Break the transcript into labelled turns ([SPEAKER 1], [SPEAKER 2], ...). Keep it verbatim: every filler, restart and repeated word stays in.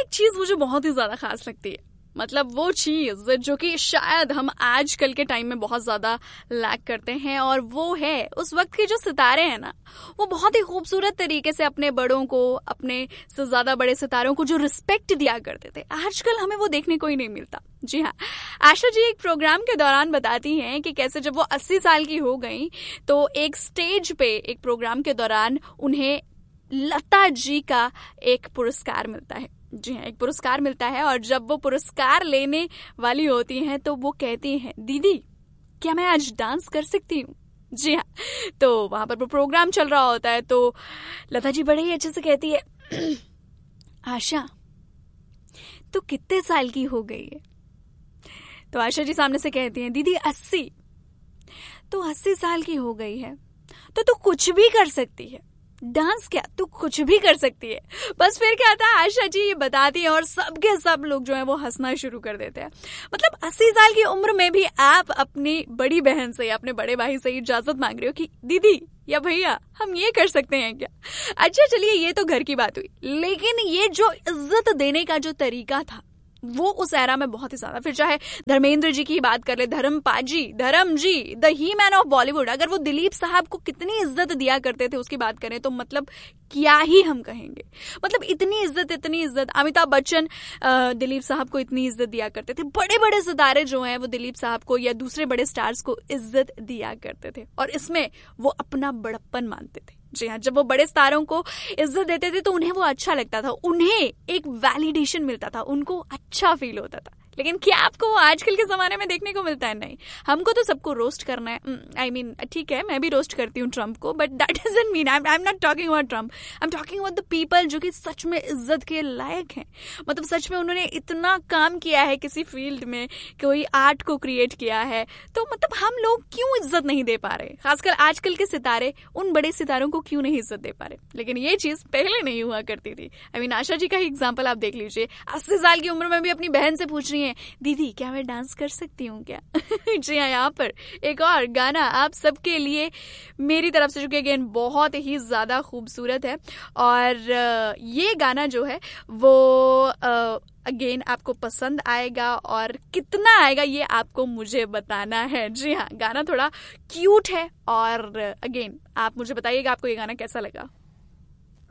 [SPEAKER 1] एक चीज मुझे बहुत ही ज्यादा खास लगती है, मतलब वो चीज जो कि शायद हम आजकल के टाइम में बहुत ज्यादा लैक करते हैं, और वो है उस वक्त के जो सितारे हैं ना, वो बहुत ही खूबसूरत तरीके से अपने बड़ों को, अपने से ज्यादा बड़े सितारों को जो रिस्पेक्ट दिया करते थे। आजकल हमें वो देखने को ही नहीं मिलता। जी हाँ, आशा जी एक प्रोग्राम के दौरान बताती हैं कि कैसे जब वो अस्सी साल की हो गई तो एक स्टेज पे एक प्रोग्राम के दौरान उन्हें लता जी का एक पुरस्कार मिलता है। जी हाँ, एक पुरस्कार मिलता है, और जब वो पुरस्कार लेने वाली होती हैं तो वो कहती हैं, दीदी क्या मैं आज डांस कर सकती हूँ? जी हाँ, तो वहां पर वो प्रोग्राम चल रहा होता है तो लता जी बड़े ही अच्छे से कहती है, आशा तो कितने साल की हो गई है? तो आशा जी सामने से कहती हैं, दीदी अस्सी। तो अस्सी साल की हो गई है तो तू कुछ भी कर सकती है, डांस क्या तू कुछ भी कर सकती है। बस फिर क्या था, आशा जी ये बताती है और सबके सब लोग जो है वो हंसना शुरू कर देते हैं। मतलब अस्सी साल की उम्र में भी आप अपनी बड़ी बहन से या अपने बड़े भाई से इजाजत मांग रहे हो कि दीदी या भैया हम ये कर सकते हैं क्या? अच्छा चलिए, ये तो घर की बात हुई, लेकिन ये जो इज्जत देने का जो तरीका था वो उस एरा में बहुत ही ज्यादा, फिर चाहे धर्मेंद्र जी की बात कर ले, धर्म पाजी, धर्म जी, the he man of Bollywood, अगर वो दिलीप साहब को कितनी इज्जत दिया करते थे उसकी बात करें तो मतलब क्या ही हम कहेंगे। मतलब इतनी इज्जत, इतनी इज्जत। अमिताभ बच्चन दिलीप साहब को इतनी इज्जत दिया करते थे। बड़े बड़े सितारे जो हैं वो दिलीप साहब को या दूसरे बड़े स्टार्स को इज्जत दिया करते थे, और इसमें वो अपना बड़प्पन मानते थे। जी हाँ, जब वो बड़े सितारों को इज्जत देते थे तो उन्हें वो अच्छा लगता था, उन्हें एक वैलिडेशन मिलता था, उनको अच्छा फील होता था। लेकिन क्या आपको वो आजकल के जमाने में देखने को मिलता है? नहीं, हमको तो सबको रोस्ट करना है। आई मीन ठीक है, मैं भी रोस्ट करती हूँ ट्रम्प को, but that doesn't mean I am not talking about Trump, I am talking about the people जो कि सच में इज्जत के लायक हैं। मतलब सच में उन्होंने इतना काम किया है किसी फील्ड में, कोई आर्ट को क्रिएट किया है, तो मतलब हम लोग क्यों इज्जत नहीं दे पा रहे? खासकर आजकल के सितारे उन बड़े सितारों को क्यों नहीं इज्जत दे पा रहे? लेकिन ये चीज पहले नहीं हुआ करती थी। आई मीन आशा जी का ही एग्जाम्पल आप देख लीजिए, अस्सी साल की उम्र में भी अपनी बहन से पूछ रही है, दीदी क्या मैं डांस कर सकती हूँ क्या? जी हाँ, यहाँ पर एक और गाना आप सबके लिए मेरी तरफ से, जो कि अगेन बहुत ही ज्यादा खूबसूरत है, और ये गाना जो है वो अगेन आपको पसंद आएगा, और कितना आएगा ये आपको मुझे बताना है। जी हाँ, गाना थोड़ा क्यूट है, और अगेन आप मुझे बताइएगा आपको ये गाना कैसा लगा।